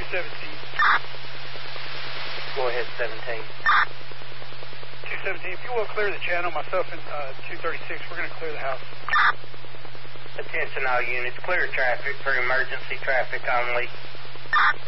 217. Go ahead, 17. 217, if you will clear the channel, myself and 236, we're going to clear the house. Attention all units, clear traffic for emergency traffic only.